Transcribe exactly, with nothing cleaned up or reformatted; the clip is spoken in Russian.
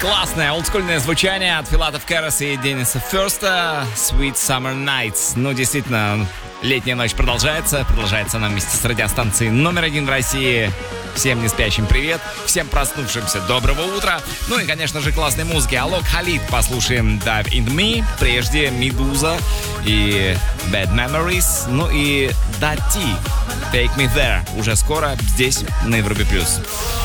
Классное олдскульное звучание от Филатов Кэррос и Денниса Ферста. Sweet Summer Nights. Ну, действительно, летняя ночь продолжается. Продолжается она вместе с радиостанцией номер один в России. Всем не спящим привет, всем проснувшимся доброго утра. Ну и, конечно же, классной музыки. Алок Халид, послушаем Dive Into Me. Прежде Медуза и Bad Memories. Ну и Дати, Take Me There. Уже скоро здесь, на Европе+.